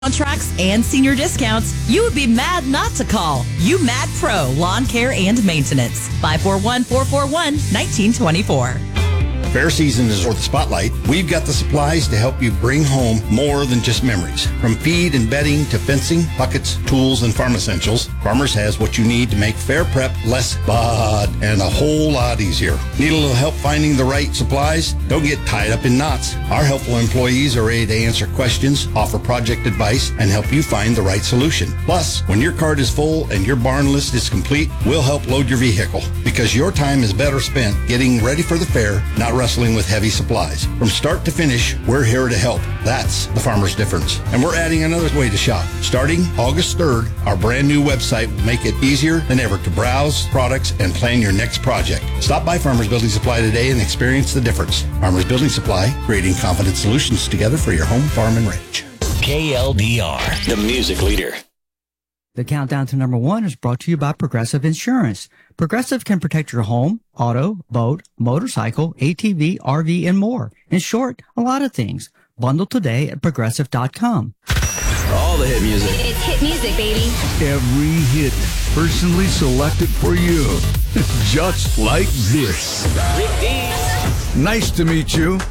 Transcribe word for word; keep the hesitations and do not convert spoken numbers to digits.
contracts and senior discounts, you would be mad not to call You Mad Pro Lawn Care and Maintenance. five four one, four four one, one nine two four. Fair season is worth the spotlight. We've got the supplies to help you bring home more than just memories. From feed and bedding to fencing, buckets, tools, and farm essentials, Farmers has what you need to make fair prep less bod and a whole lot easier. Need a little help finding the right supplies? Don't get tied up in knots. Our helpful employees are ready to answer questions, offer project advice, and help you find the right solution. Plus, when your cart is full and your barn list is complete, we'll help load your vehicle because your time is better spent getting ready for the fair, not wrestling with heavy supplies. From start to finish, we're here to help. That's the Farmer's difference. And we're adding another way to shop. Starting August third, our brand new website will make it easier than ever to browse products and plan your next project. Stop by Farmer's Building Supply today and experience the difference. Farmer's Building Supply, creating confident solutions together for your home, farm, and ranch. K L D R, the music leader. The countdown to number one is brought to you by Progressive Insurance. Progressive can protect your home, auto, boat, motorcycle, A T V, R V, and more. In short, a lot of things. Bundle today at progressive dot com. All the hit music. It's hit music, baby. Every hit personally selected for you. Just like this. Nice to meet you.